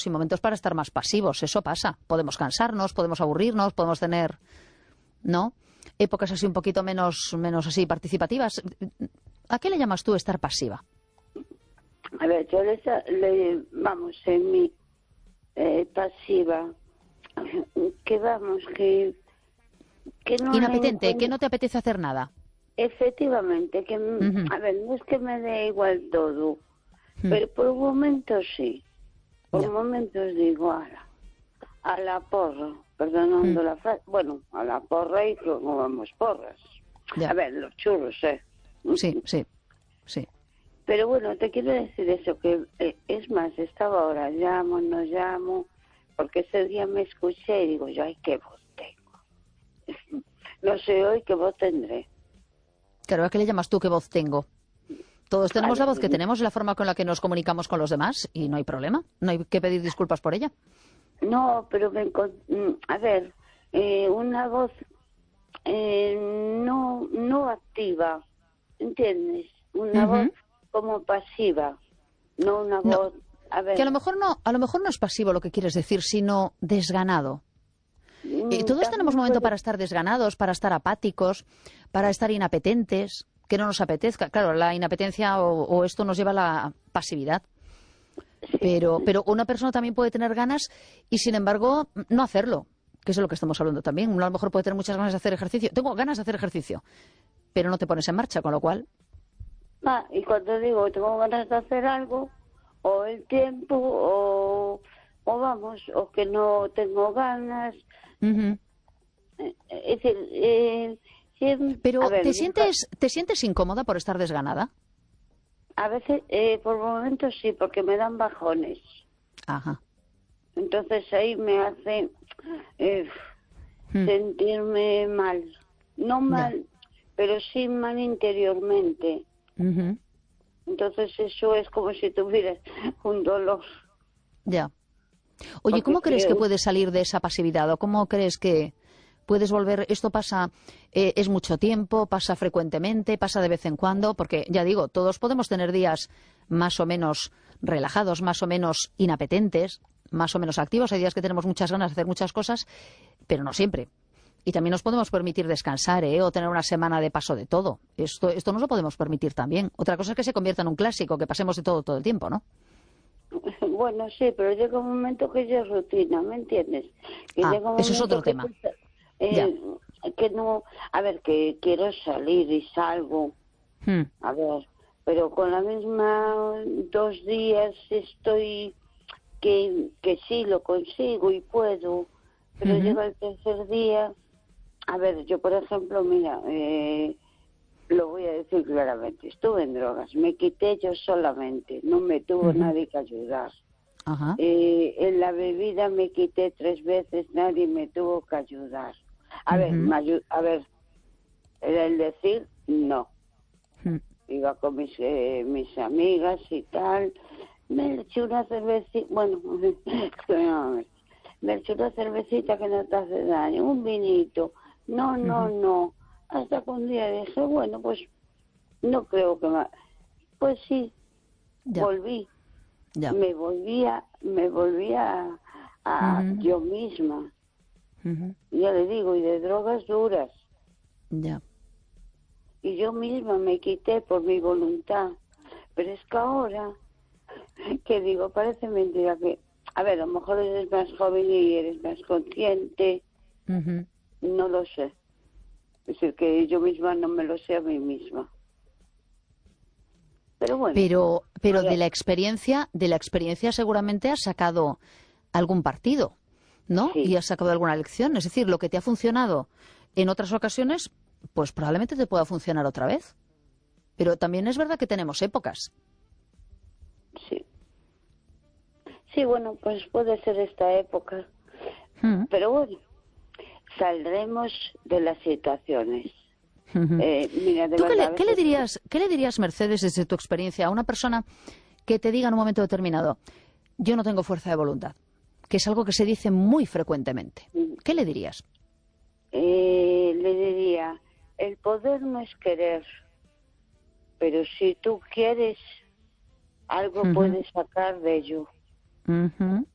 activos y momentos para estar más pasivos. Eso pasa. Podemos cansarnos, podemos aburrirnos, podemos tener, ¿no?, épocas así un poquito menos así participativas. ¿A qué le llamas tú estar pasiva? A ver, yo vamos, en mi pasiva, que vamos, que no Inapetente, que no te apetece hacer nada. Efectivamente, que, a ver, no es que me dé igual todo, pero por momentos sí. Por momentos digo, a la porra, perdonando la frase, bueno, a la porra y como vamos porras. Ya. A ver, los churros, Sí. Pero bueno, te quiero decir eso, que es más, estaba ahora, no llamo, porque ese día me escuché y digo yo, ay, qué voz tengo. No sé hoy qué voz tendré. Claro, ¿a qué le llamas tú qué voz tengo? Todos tenemos la voz que tenemos, la forma con la que nos comunicamos con los demás y no hay problema, no hay que pedir disculpas por ella. No, pero a ver, una voz no activa, ¿entiendes? Una voz como pasiva, no una voz... A ver, que a lo mejor no es pasivo lo que quieres decir, sino desganado. Todos tenemos momento para estar desganados, para estar apáticos, para estar inapetentes, que no nos apetezca. Claro, la inapetencia o esto nos lleva a la pasividad. sí. Pero una persona también puede tener ganas y, sin embargo, no hacerlo, que es de lo que estamos hablando también. Uno a lo mejor puede tener muchas ganas de hacer ejercicio. Tengo ganas de hacer ejercicio, pero no te pones en marcha, con lo cual... Y cuando digo tengo ganas de hacer algo, o el tiempo, o vamos, o que no tengo ganas... Es decir, Pero, a ver, ¿te sientes incómoda por estar desganada? a veces, por momentos sí, porque me dan bajones. Ajá. Entonces ahí me hace sentirme mal. No mal, pero sí mal interiormente. Entonces eso es como si tuvieras un dolor. Ya. Oye, ¿cómo crees que puedes salir de esa pasividad? ¿O cómo crees que puedes volver? ¿Esto pasa, es mucho tiempo, pasa frecuentemente, pasa de vez en cuando? Porque, ya digo, todos podemos tener días más o menos relajados, más o menos inapetentes, más o menos activos. Hay días que tenemos muchas ganas de hacer muchas cosas, pero no siempre. Y también nos podemos permitir descansar, o tener una semana de paso de todo. Esto nos lo podemos permitir también. Otra cosa es que se convierta en un clásico, que pasemos de todo el tiempo, ¿no? Bueno, sí, pero llega un momento que ya es rutina, ¿me entiendes? Que llega un eso es otro momento tema. que no... A ver, que quiero salir y salgo. A ver, pero con la misma 2 días estoy... Que sí, lo consigo y puedo. Pero llega el tercer día... A ver, yo por ejemplo, mira, lo voy a decir claramente, estuve en drogas, me quité yo solamente, no me tuvo nadie que ayudar. Ajá. En la bebida me quité 3 veces, nadie me tuvo que ayudar. A ver, era el decir no. Iba con mis amigas y tal, me eché una cervecita, bueno, me eché una cervecita que no te hace daño, un vinito. No. Hasta que un día dije, bueno, pues no creo que más. Pues sí, volví. Ya. Me volvía a yo misma. Ya le digo, y de drogas duras. Ya. Y yo misma me quité por mi voluntad. Pero es que ahora, que digo, parece mentira que... A ver, a lo mejor eres más joven y eres más consciente. No lo sé. Es decir, que yo misma no me lo sé a mí misma. Pero bueno. Pero de la experiencia seguramente has sacado algún partido, ¿no? Sí. Y has sacado alguna lección. Es decir, lo que te ha funcionado en otras ocasiones, pues probablemente te pueda funcionar otra vez. Pero también es verdad que tenemos épocas. Sí. Sí, bueno, pues puede ser esta época. Pero bueno, saldremos de las situaciones. Mira, de ¿Tú verdad, qué le dirías, Mercedes, desde tu experiencia, a una persona que te diga en un momento determinado, yo no tengo fuerza de voluntad? Que es algo que se dice muy frecuentemente. ¿Qué le dirías? Le diría, el poder no es querer, pero si tú quieres, algo puedes sacar de ello.